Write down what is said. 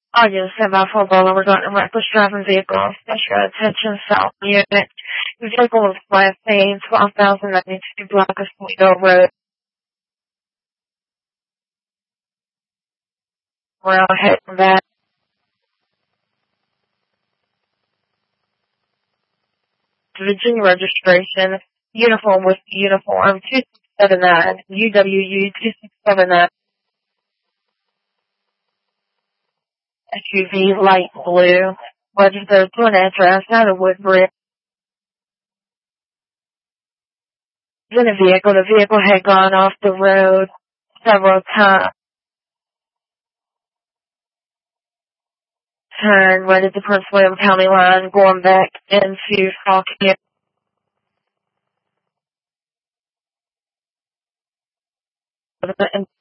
August 7-4 Boulevard, a reckless driving vehicle, special attention South Unit. The vehicle was Class A, 12,092 block of Toledo Road. Around heading back. Virginia registration, uniform with uniform, 2679, UWU 2679. SUV light blue, registered to an address out of Woodbridge. In a vehicle, the vehicle had gone off the road several times. Turned right at the Prince William County line, going back into Fauquier. And